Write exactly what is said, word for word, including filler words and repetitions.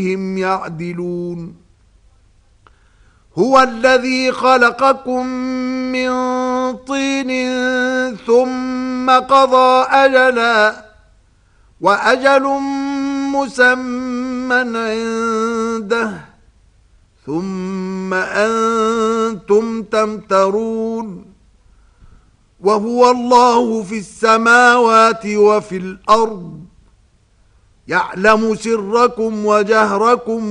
هم يعدلون هو الذي خلقكم من طين ثم قضى أجلا وأجل مسمى عنده ثم أنتم تمترون وهو الله في السماوات وفي الأرض يعلم سركم وجهركم